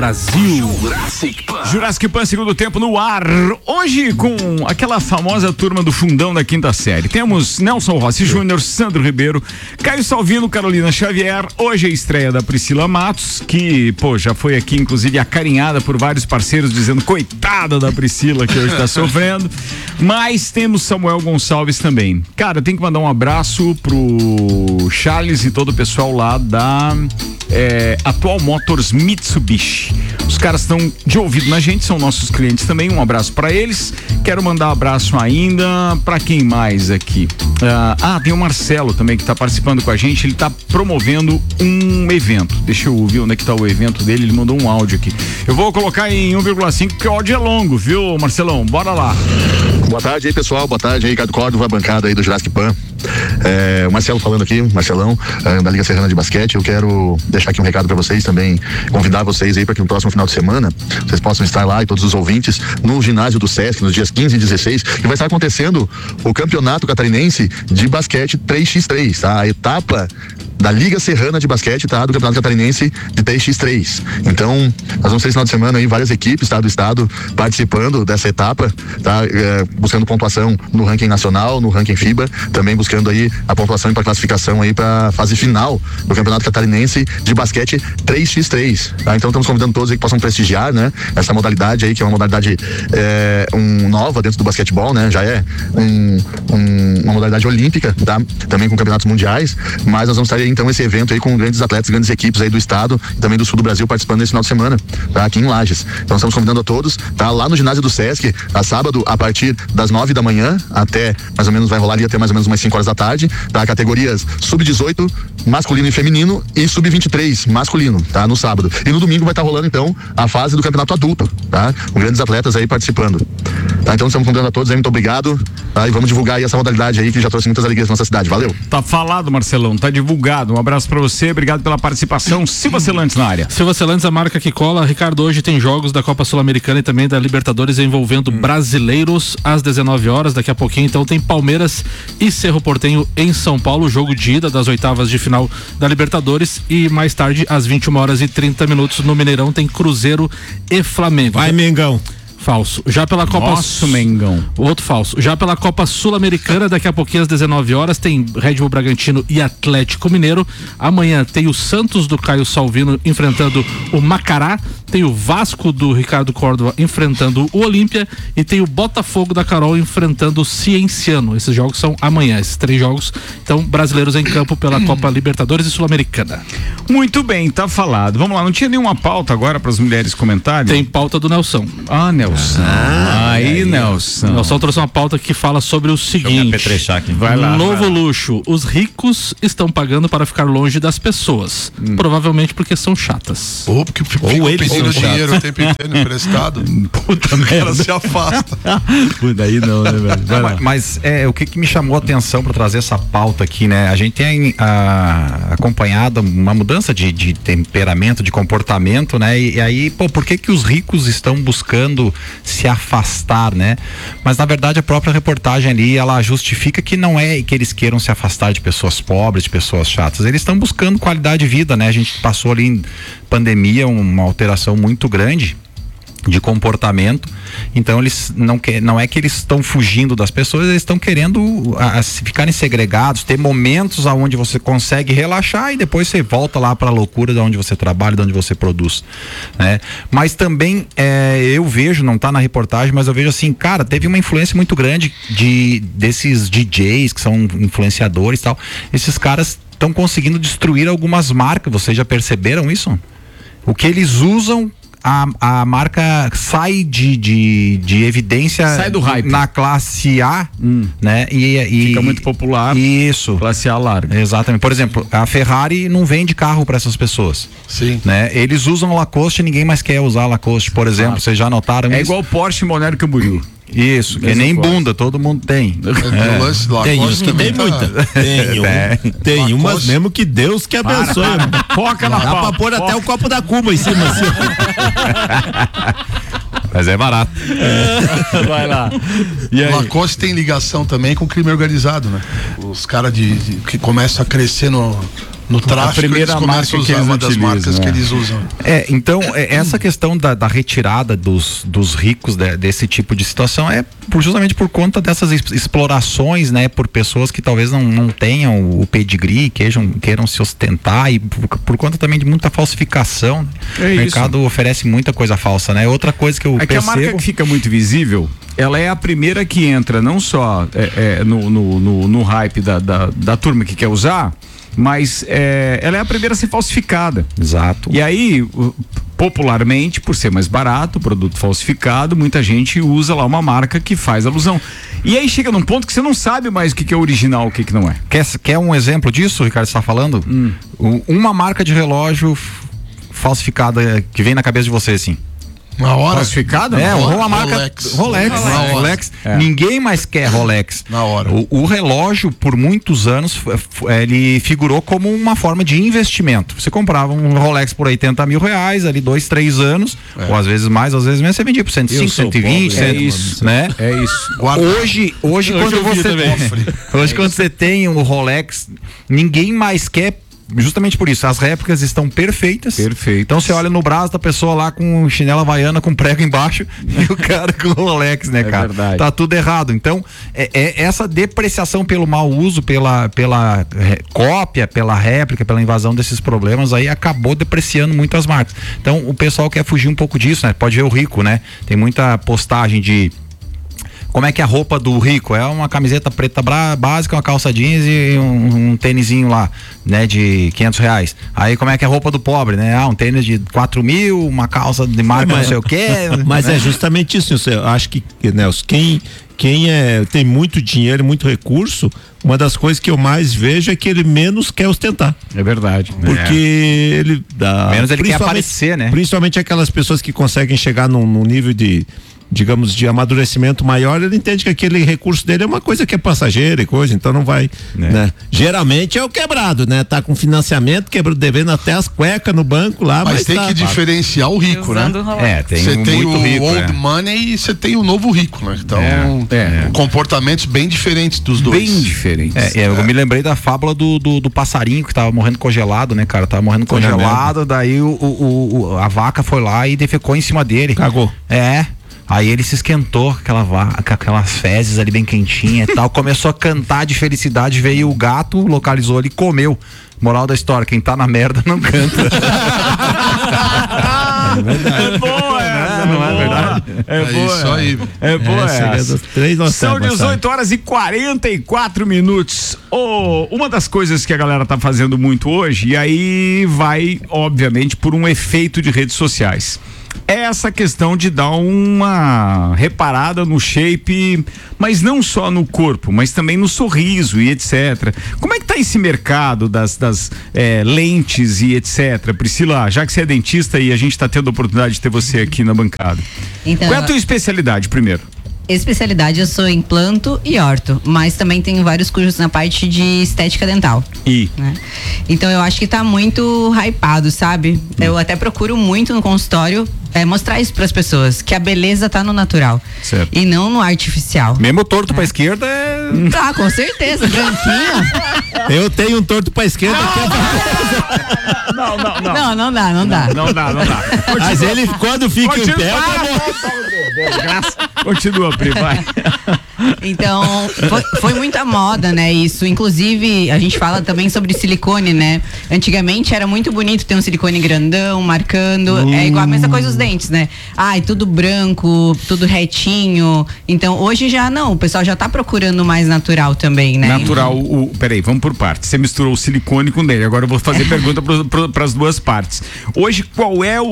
Brasil. Jurassic Pan, segundo tempo no ar. Hoje com aquela famosa turma do fundão da quinta série. Temos Nelson Rossi Júnior, Sandro Ribeiro, Caio Salvino, Carolina Xavier. Hoje é a estreia da Priscila Matos, que, já foi aqui, inclusive, acarinhada por vários parceiros, dizendo coitada da Priscila, que hoje tá sofrendo. Mas temos Samuel Gonçalves também. Cara, tem que mandar um abraço pro Charles e todo o pessoal lá da Atual Motors Mitsubishi. Os caras estão de ouvido na gente, são nossos clientes também. Um abraço pra eles. Quero mandar um abraço ainda pra quem mais aqui? Tem o Marcelo também que tá participando com a gente. Ele tá promovendo um evento. Deixa eu ouvir onde é que tá o evento dele. Ele mandou um áudio aqui. Eu vou colocar em 1,5 porque o áudio é longo, viu, Marcelão? Bora lá. Boa tarde aí, pessoal. Boa tarde aí, Ricardo Córdova, bancada aí do Jurassic Pan. O Marcelo falando aqui, Marcelão, da Liga Serrana de Basquete. Eu quero deixar aqui um recado pra vocês também, convidar vocês aí para que no próximo final de semana vocês possam estar lá, e todos os ouvintes, no ginásio do Sesc, nos dias 15 e 16, que vai estar acontecendo o Campeonato Catarinense de Basquete 3x3, tá? A etapa da Liga Serrana de Basquete, tá? Do Campeonato Catarinense de 3x3. Então, nós vamos ter esse final de semana aí várias equipes, tá? Do estado participando dessa etapa, tá? Buscando pontuação no ranking nacional, no ranking FIBA, também buscando aí a pontuação para classificação aí para fase final do Campeonato Catarinense de Basquete 3x3, tá? Então, estamos convidando todos aí que possam prestigiar, né? Essa modalidade aí, que é uma modalidade nova dentro do basquetebol, né? Já é uma modalidade olímpica, tá? Também com campeonatos mundiais, mas nós vamos estar aí então esse evento aí com grandes atletas, grandes equipes aí do estado e também do sul do Brasil participando nesse final de semana, tá? Aqui em Lages. Então estamos convidando a todos, tá? Lá no ginásio do Sesc, a sábado, a partir das 9 da manhã até mais ou menos, vai rolar ali até mais ou menos umas 5 horas da tarde, tá? Categorias sub-18, masculino e feminino, e sub-23, masculino, tá? No sábado. E no domingo vai estar rolando então a fase do campeonato adulto, tá? Com grandes atletas aí participando. Tá? Então estamos convidando a todos aí, muito obrigado, tá? E vamos divulgar aí essa modalidade aí que já trouxe muitas alegrias na nossa cidade. Valeu. Tá falado, Marcelão, tá divulgado. Um abraço pra você, obrigado pela participação. Silva Celantes na área. Silva Celantes, a marca que cola. Ricardo, hoje tem jogos da Copa Sul-Americana e também da Libertadores envolvendo brasileiros às 19 horas. Daqui a pouquinho, então, tem Palmeiras e Cerro Porteño em São Paulo, jogo de ida das oitavas de final da Libertadores, e mais tarde, às 21 horas e 30 minutos, no Mineirão, tem Cruzeiro e Flamengo. Vai, Mengão. Falso. Já pela Copa... Nossa, Mengão. Outro falso. Já pela Copa Sul-Americana, daqui a pouquinho às 19 horas, tem Red Bull Bragantino e Atlético Mineiro. Amanhã tem o Santos do Caio Salvino enfrentando o Macará. Tem o Vasco do Ricardo Córdova enfrentando o Olímpia. E tem o Botafogo da Carol enfrentando o Cienciano. Esses jogos são amanhã, esses 3 jogos. Então, brasileiros em campo pela Copa Libertadores e Sul-Americana. Muito bem, tá falado. Vamos lá, não tinha nenhuma pauta agora para as mulheres comentarem? Tem pauta do Nelson. Nelson. Nelson. Nelson trouxe uma pauta que fala sobre o seguinte: vai lá. Novo luxo. Os ricos estão pagando para ficar longe das pessoas. Provavelmente porque são chatas. Ou porque ficam pedindo dinheiro o tempo inteiro emprestado. Puta merda. Ela se afasta. Daí não, né, velho? Mas o que me chamou a atenção para trazer essa pauta aqui, né? A gente tem acompanhado uma mudança de temperamento, de comportamento, né? E aí, por que os ricos estão buscando se afastar, né? Mas na verdade a própria reportagem ali, ela justifica que não é que eles queiram se afastar de pessoas pobres, de pessoas chatas. Eles estão buscando qualidade de vida, né? A gente passou ali em pandemia uma alteração muito grande de comportamento, então eles não é que eles estão fugindo das pessoas, eles estão querendo ficarem segregados, ter momentos aonde você consegue relaxar e depois você volta lá para a loucura de onde você trabalha, de onde você produz, né? Mas também eu vejo, não tá na reportagem, mas eu vejo assim, cara, teve uma influência muito grande desses DJs que são influenciadores e tal. Esses caras estão conseguindo destruir algumas marcas. Vocês já perceberam isso? O que eles usam, a marca sai de evidência, sai do hype na classe A, né? E fica muito popular. Isso. Classe A larga. Exatamente. Por exemplo, a Ferrari não vende carro para essas pessoas. Sim. Né? Eles usam Lacoste e ninguém mais quer usar Lacoste, por exemplo. Vocês já notaram isso? É igual Porsche e Monero Camboriú. Isso, que nem bunda, todo mundo tem. Tem uns que tem muita. Tem umas mesmo que Deus que abençoe. Foca na Dá pra pôr até o copo da Cuba em cima assim. Mas é barato. Vai lá. E aí? Lacoste tem ligação também com o crime organizado, né? Os caras que começam a crescer no No tráfico, a primeira marca que eles uma das utilizam, marcas que eles usam. Então, essa questão da retirada dos ricos desse tipo de situação é justamente por conta dessas explorações, né, por pessoas que talvez não tenham o pedigree, queiram se ostentar, e por conta também de muita falsificação. O mercado oferece muita coisa falsa, né? Outra coisa que eu percebo... que a marca que fica muito visível, ela é a primeira que entra não só no hype da turma que quer usar, mas ela é a primeira a ser falsificada. Exato. E aí, popularmente, por ser mais barato, produto falsificado, muita gente usa lá uma marca que faz alusão. E aí chega num ponto que você não sabe mais o que é original, o que não é. Quer um exemplo disso, Ricardo, você está falando? Uma marca de relógio falsificada que vem na cabeça de você, assim. Na hora. Falsificada? Uma marca Rolex. Ninguém mais quer Rolex. Na hora. O relógio, por muitos anos, ele figurou como uma forma de investimento. Você comprava um Rolex por R$80 mil, ali 2, 3 anos, ou às vezes mais, às vezes menos, você vendia por 105, 120, isso, né? É isso. Hoje quando você tem um Rolex, ninguém mais quer. Justamente por isso, as réplicas estão perfeitas. Então você olha no braço da pessoa lá com chinela havaiana com prego embaixo e o cara com Rolex, né, cara? Verdade. Tá tudo errado. Então, essa depreciação pelo mau uso, pela cópia, pela réplica, pela invasão desses problemas aí acabou depreciando muito as marcas. Então, o pessoal quer fugir um pouco disso, né? Pode ver o Rico, né? Tem muita postagem de como é que é a roupa do rico? É uma camiseta preta básica, uma calça jeans e um tênisinho lá, né, de R$500. Aí como é que é a roupa do pobre, né? Um tênis de 4 mil, uma calça de marca não sei o quê. Mas né? É justamente isso, eu acho que, Nelson, quem tem muito dinheiro, muito recurso, uma das coisas que eu mais vejo é que ele menos quer ostentar. É verdade. Porque ele dá... Menos ele quer aparecer, né? Principalmente aquelas pessoas que conseguem chegar num nível de, digamos, de amadurecimento maior, ele entende que aquele recurso dele é uma coisa que é passageira e coisa, então não vai, né? Geralmente é o quebrado, né? Tá com financiamento, devendo até as cuecas no banco lá, mas tem que diferenciar o rico, né? Você tem o rico, old money e você tem o novo rico, né? Então, comportamentos bem diferentes dos dois. Bem diferentes. Eu me lembrei da fábula do passarinho que tava morrendo congelado, né, cara? Tava morrendo congelado, daí a vaca foi lá e defecou em cima dele. Cagou. Aí ele se esquentou com aquelas fezes ali bem quentinhas e tal, começou a cantar de felicidade, veio o gato, localizou ele e comeu. Moral da história, quem tá na merda não canta. É boa essa, não é verdade? É isso aí. É boa essa. São 18h44. Uma das coisas que a galera tá fazendo muito hoje, e aí vai, obviamente, por um efeito de redes sociais. É essa questão de dar uma reparada no shape, mas não só no corpo, mas também no sorriso e etc. Como é que tá esse mercado das lentes e etc? Priscila, já que você é dentista e a gente tá tendo a oportunidade de ter você aqui na bancada. Então, qual é a tua especialidade primeiro? Especialidade, eu sou implanto e orto, mas também tenho vários cursos na parte de estética dental. Né? Então eu acho que tá muito hypado, sabe? Eu até procuro muito no consultório mostrar isso pras pessoas, que a beleza tá no natural. Certo. E não no artificial. Mesmo torto pra esquerda Ah, com certeza, branquinho. Eu tenho um torto pra esquerda Não. Não dá. Não dá. Mas ele, quando fica em pé, Continua, Pri, vai. Então, foi muita moda, né? Isso. Inclusive, a gente fala também sobre silicone, né? Antigamente era muito bonito ter um silicone grandão, marcando. É igual a mesma coisa os dentes, né? Tudo branco, tudo retinho. Então, hoje já não. O pessoal já tá procurando mais natural também, né? Natural. Peraí, vamos por partes. Você misturou o silicone com o dele. Agora eu vou fazer pergunta para as duas partes. Hoje, qual é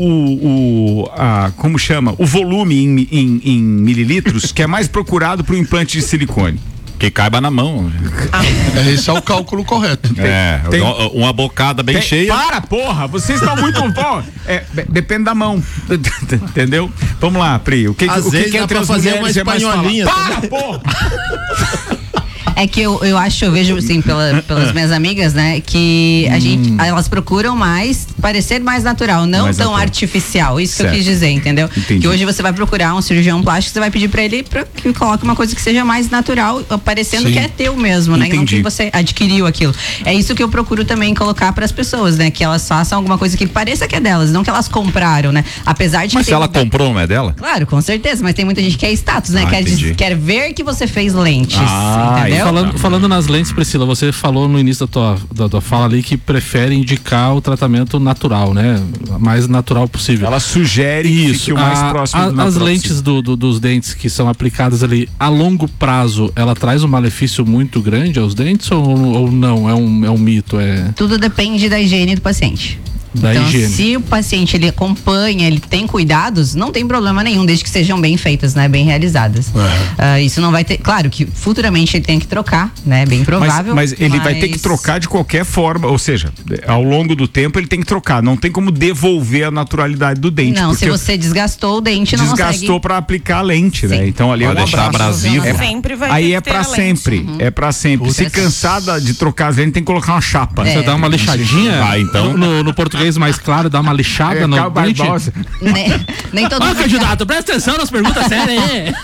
como chama? O volume em mililitros que é mais procurado para o implante de silicone? Que caiba na mão. Esse é o cálculo correto. Uma bocada bem cheia. Porra, vocês estão muito bom. Depende da mão. Entendeu? Vamos lá, Pri. O que dá entre pra as fazer mulheres uma espanholinha? Para, porra! É que eu vejo assim, pelas minhas amigas, né, que elas procuram parecer mais natural, não mais tão natural. Artificial. Isso certo. Que eu quis dizer, entendeu? Entendi. Que hoje você vai procurar um cirurgião plástico, você vai pedir pra ele que coloque uma coisa que seja mais natural, parecendo que é teu mesmo, né? Não que você adquiriu aquilo. É isso que eu procuro também colocar pras pessoas, né? Que elas façam alguma coisa que pareça que é delas, não que elas compraram, né? Apesar de mas se ela comprou, não é dela? Claro, com certeza, mas tem muita gente que é status, né? Quer ver que você fez lentes, entendeu? Falando nas lentes, Priscila, você falou no início da tua fala ali que prefere indicar o tratamento natural, né? Mais natural possível. Ela sugere isso, que o mais próximo do as lentes dos dentes que são aplicadas ali a longo prazo, ela traz um malefício muito grande aos dentes ou não? É um mito? Tudo depende da higiene do paciente. Então, se o paciente ele acompanha, ele tem cuidados, não tem problema nenhum, desde que sejam bem feitas, né? Bem realizadas. Isso não vai ter, claro que futuramente ele tem que trocar, né? Bem provável. Mas ele vai ter que trocar de qualquer forma, ou seja, ao longo do tempo ele tem que trocar, não tem como devolver a naturalidade do dente. Não, se você desgastou o dente, não consegue. Desgastou para aplicar a lente, né? Então ali vai deixar abrasivo. Sempre vai aí é para sempre, é para sempre. Se cansada de trocar as lentes, tem que colocar uma chapa. Você dá uma lixadinha, então no português mais claro, dá uma lixada no dente. Nem todo mundo. Candidato, presta atenção nas perguntas sérias aí.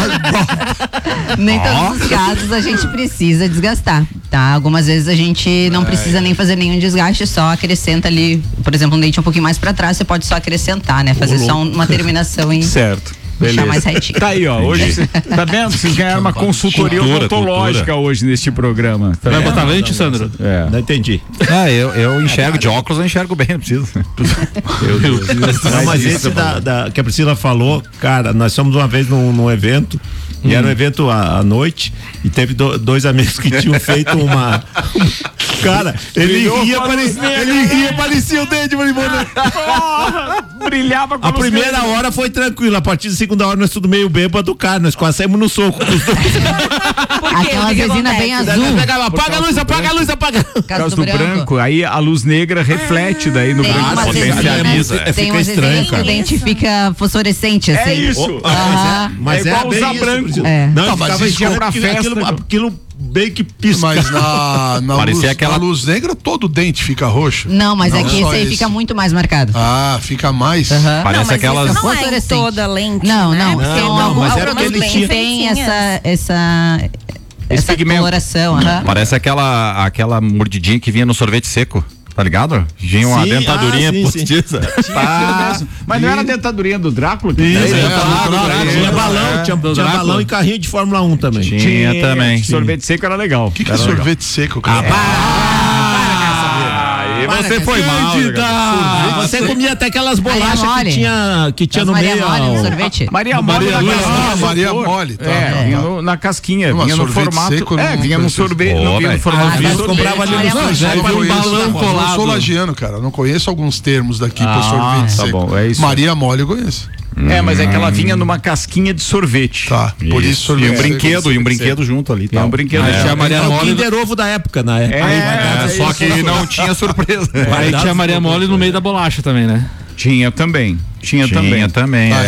Nem todos os casos a gente precisa desgastar, tá? Algumas vezes a gente não precisa nem fazer nenhum desgaste, só acrescenta ali, por exemplo, um dente um pouquinho mais pra trás, você pode só acrescentar, né? Fazer só uma terminação em... Certo. Deixar mais retinho. Tá aí, ó. Hoje, tá vendo? Vocês ganharam uma consultoria odontológica hoje neste programa. Tá vai botar lente, Sandro? Não entendi. Eu enxergo de óculos, eu enxergo bem, não preciso. Não, mas esse que a Priscila falou, cara, nós fomos uma vez num evento, e era um evento à noite, e teve dois amigos que tinham feito uma. Cara, ele ria, parecia o dente, brilhava com a primeira hora foi tranquilo, a partir da segunda hora nós tudo meio bêbado, cara, nós quase saímos no soco com os dois. Aquela resina bem azul. Apaga a luz. Caso do branco, aí a luz negra reflete daí no branco. Potencializa. Tem umas estranho, que o dente fica fosforescente, assim. É isso. Mas é igual usar branco. Não, mas isso pra festa. Aquilo bem que pisca. Mas na luz negra todo o dente fica roxo. Não, mas aqui esse aí fica muito mais marcado. Fica mais. Parece não, aquelas. Não é toda lente. Não. Mas é porque ele tem essa coloração. Parece aquela mordidinha que vinha no sorvete seco. Tá ligado? Tinha uma dentadurinha postiça. Mas não era a dentadurinha do Drácula? Tinha balão e carrinho de Fórmula 1 também. Tinha também. Sorvete seco era legal. O que é sorvete seco, cara? Você foi mal. Você comia até aquelas bolachas que tinha no meio. Sorvete. Maria Mole. Maria Mole. Vinha na casquinha, vinha no formato. Vinha no sorvete. Não vinha no formato. Nós comprava ali no um balão colado. Eu sou lagiano, cara. Eu não conheço alguns termos daqui para sorvete seco. Bom, é isso. Maria Mole eu conheço. Mas é que ela vinha numa casquinha de sorvete. Tá, por isso sorvete. E um brinquedo junto ali. Um brinquedo. Tinha a Maria Mole. O Kinder Ovo da época, né? Só que não tinha surpresa. Aí tinha a Maria Mole no meio da bolacha também, né? Tinha também.